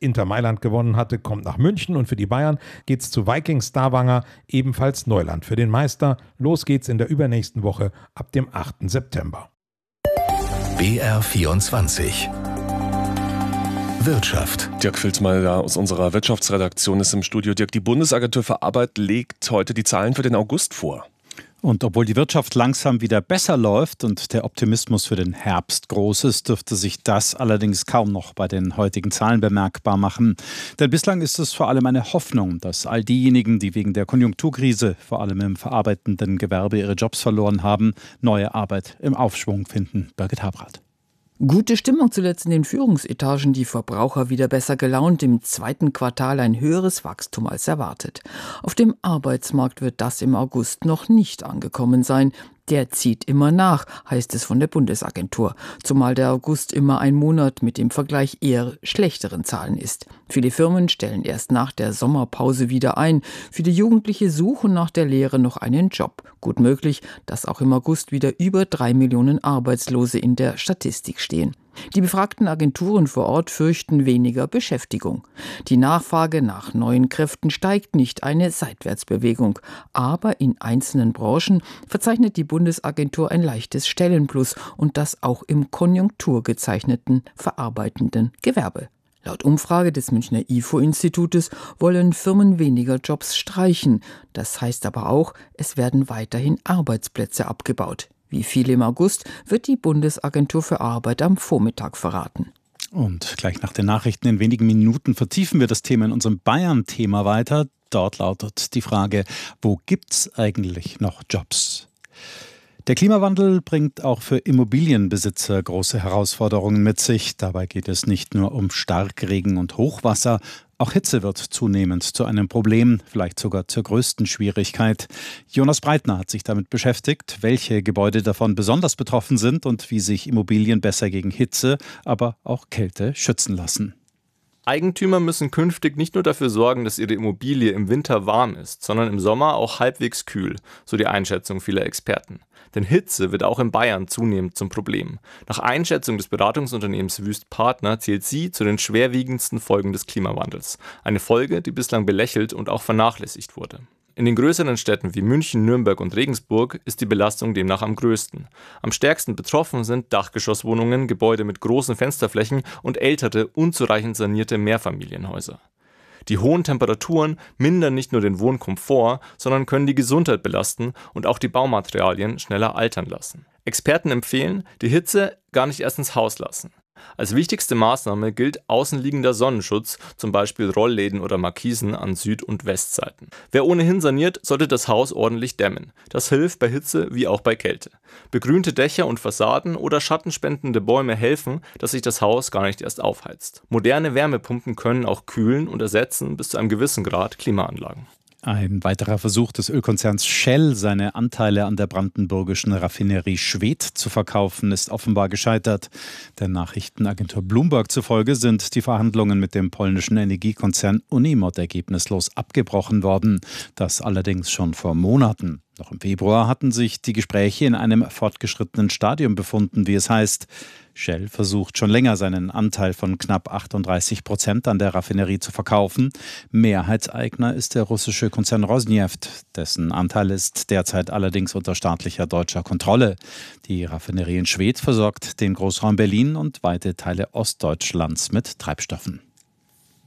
Inter Mailand gewonnen hatte, kommt nach München und für die Bayern geht's zu Vikings Stavanger, ebenfalls Neuland für den Meister. Los geht's in der übernächsten Woche ab dem 8. September. BR24 Wirtschaft. Dirk Filzmeier aus unserer Wirtschaftsredaktion ist im Studio. Dirk, die Bundesagentur für Arbeit legt heute die Zahlen für den August vor. Und obwohl die Wirtschaft langsam wieder besser läuft und der Optimismus für den Herbst groß ist, dürfte sich das allerdings kaum noch bei den heutigen Zahlen bemerkbar machen. Denn bislang ist es vor allem eine Hoffnung, dass all diejenigen, die wegen der Konjunkturkrise, vor allem im verarbeitenden Gewerbe, ihre Jobs verloren haben, neue Arbeit im Aufschwung finden. Birgit Habrath. Gute Stimmung zuletzt in den Führungsetagen, die Verbraucher wieder besser gelaunt, im zweiten Quartal ein höheres Wachstum als erwartet. Auf dem Arbeitsmarkt wird das im August noch nicht angekommen sein. Der zieht immer nach, heißt es von der Bundesagentur, zumal der August immer ein Monat mit im Vergleich eher schlechteren Zahlen ist. Viele Firmen stellen erst nach der Sommerpause wieder ein. Viele Jugendliche suchen nach der Lehre noch einen Job. Gut möglich, dass auch im August wieder über 3 Millionen Arbeitslose in der Statistik stehen. Die befragten Agenturen vor Ort fürchten weniger Beschäftigung. Die Nachfrage nach neuen Kräften steigt nicht, eine Seitwärtsbewegung. Aber in einzelnen Branchen verzeichnet die Bundesagentur ein leichtes Stellenplus und das auch im konjunkturgezeichneten verarbeitenden Gewerbe. Laut Umfrage des Münchner IFO-Institutes wollen Firmen weniger Jobs streichen. Das heißt aber auch, es werden weiterhin Arbeitsplätze abgebaut. Wie viel im August, wird die Bundesagentur für Arbeit am Vormittag verraten. Und gleich nach den Nachrichten in wenigen Minuten vertiefen wir das Thema in unserem Bayern-Thema weiter. Dort lautet die Frage, wo gibt's eigentlich noch Jobs? Der Klimawandel bringt auch für Immobilienbesitzer große Herausforderungen mit sich. Dabei geht es nicht nur um Starkregen und Hochwasser. Auch Hitze wird zunehmend zu einem Problem, vielleicht sogar zur größten Schwierigkeit. Jonas Breitner hat sich damit beschäftigt, welche Gebäude davon besonders betroffen sind und wie sich Immobilien besser gegen Hitze, aber auch Kälte schützen lassen. Eigentümer müssen künftig nicht nur dafür sorgen, dass ihre Immobilie im Winter warm ist, sondern im Sommer auch halbwegs kühl, so die Einschätzung vieler Experten. Denn Hitze wird auch in Bayern zunehmend zum Problem. Nach Einschätzung des Beratungsunternehmens Wüst Partner zählt sie zu den schwerwiegendsten Folgen des Klimawandels. Eine Folge, die bislang belächelt und auch vernachlässigt wurde. In den größeren Städten wie München, Nürnberg und Regensburg ist die Belastung demnach am größten. Am stärksten betroffen sind Dachgeschosswohnungen, Gebäude mit großen Fensterflächen und ältere, unzureichend sanierte Mehrfamilienhäuser. Die hohen Temperaturen mindern nicht nur den Wohnkomfort, sondern können die Gesundheit belasten und auch die Baumaterialien schneller altern lassen. Experten empfehlen, die Hitze gar nicht erst ins Haus lassen. Als wichtigste Maßnahme gilt außenliegender Sonnenschutz, zum Beispiel Rollläden oder Markisen an Süd- und Westseiten. Wer ohnehin saniert, sollte das Haus ordentlich dämmen. Das hilft bei Hitze wie auch bei Kälte. Begrünte Dächer und Fassaden oder schattenspendende Bäume helfen, dass sich das Haus gar nicht erst aufheizt. Moderne Wärmepumpen können auch kühlen und ersetzen bis zu einem gewissen Grad Klimaanlagen. Ein weiterer Versuch des Ölkonzerns Shell, seine Anteile an der brandenburgischen Raffinerie Schwedt zu verkaufen, ist offenbar gescheitert. Der Nachrichtenagentur Bloomberg zufolge sind die Verhandlungen mit dem polnischen Energiekonzern Unimod ergebnislos abgebrochen worden. Das allerdings schon vor Monaten. Noch im Februar hatten sich die Gespräche in einem fortgeschrittenen Stadium befunden, wie es heißt. Shell versucht schon länger, seinen Anteil von knapp 38% an der Raffinerie zu verkaufen. Mehrheitseigner ist der russische Konzern Rosneft. Dessen Anteil ist derzeit allerdings unter staatlicher deutscher Kontrolle. Die Raffinerie in Schwedt versorgt den Großraum Berlin und weite Teile Ostdeutschlands mit Treibstoffen.